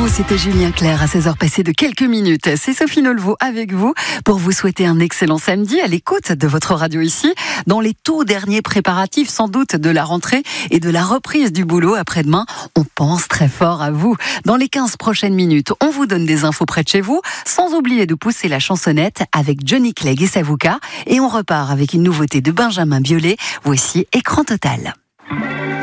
Nous, c'était Julien Clerc à 16h passées de quelques minutes. C'est Sophie Nolveau avec vous pour vous souhaiter un excellent samedi à l'écoute de votre radio ici, dans les tout derniers préparatifs sans doute de la rentrée et de la reprise du boulot après-demain. On pense très fort à vous. Dans les 15 prochaines minutes, on vous donne des infos près de chez vous, sans oublier de pousser la chansonnette avec Johnny Clegg et Savouka. Et on repart avec une nouveauté de Benjamin Biolay. Voici Écran Total.